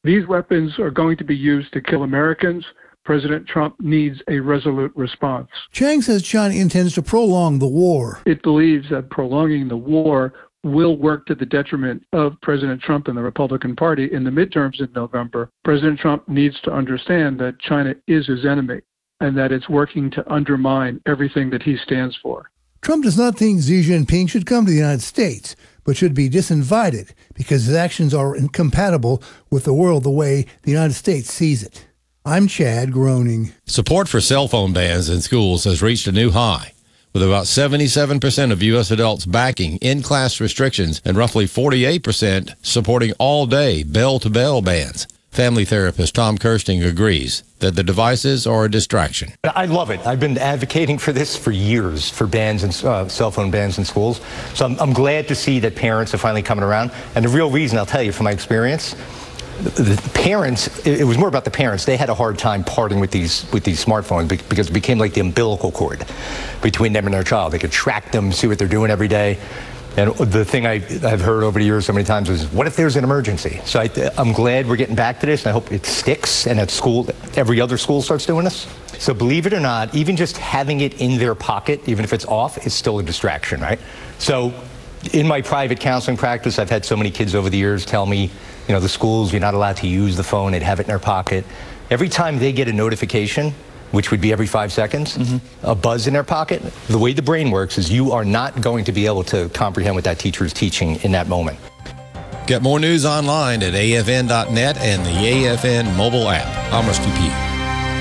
These weapons are going to be used to kill Americans. President Trump needs a resolute response. Chang says China intends to prolong the war. It believes that prolonging the war will work to the detriment of President Trump and the Republican Party in the midterms in November. President Trump needs to understand that China is his enemy and that it's working to undermine everything that he stands for. Trump does not think Xi Jinping should come to the United States, but should be disinvited because his actions are incompatible with the world the way the United States sees it. I'm Chad Groening. Support for cell phone bans in schools has reached a new high, with about 77% of U.S. adults backing in-class restrictions and roughly 48% supporting all-day bell-to-bell bans. Family therapist Tom Kirsting agrees that the devices are a distraction. I love it. I've been advocating for this for years, for bans and cell phone bans in schools. So I'm glad to see that parents are finally coming around. And the real reason, I'll tell you from my experience, the parents, it was more about the parents. They had a hard time parting with these smartphones because it became like the umbilical cord between them and their child. They could track them, see what they're doing every day. And the thing I've heard over the years so many times is, what if there's an emergency? So I'm glad we're getting back to this, and I hope it sticks, and at school, every other school starts doing this. So believe it or not, even just having it in their pocket, even if it's off, is still a distraction, right? So in my private counseling practice, I've had so many kids over the years tell me, you know, the schools, you're not allowed to use the phone, they'd have it in their pocket. Every time they get a notification, which would be every 5 seconds, a buzz in their pocket, the way the brain works is you are not going to be able to comprehend what that teacher is teaching in that moment. Get more news online at afn.net and the AFN mobile app. I'm Rusty Pugh.